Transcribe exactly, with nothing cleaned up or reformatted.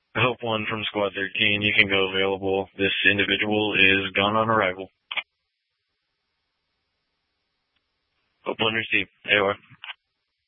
Hope one from Squad thirteen, you can go available. This individual is gone on arrival. Hope one received. A O R.